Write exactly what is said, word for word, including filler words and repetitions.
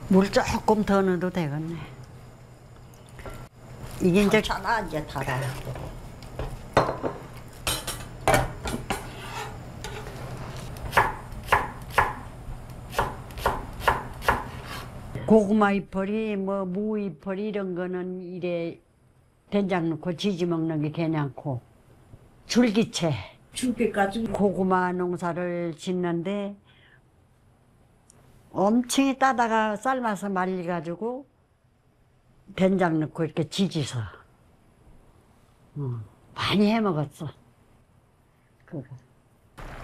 물 조금 더 넣어도 되겠네. 이게 이제 괜찮아 이제 달아. 고구마 잎벌이 뭐 무 잎벌이 이런 거는 이래 된장 넣고 지지 먹는 게 괜찮고, 줄기채 줄기까지. 고구마 농사를 짓는데 엄청 따다가 삶아서 말려가지고 된장 넣고 이렇게 지지서 어, 많이 해 먹었어 그거.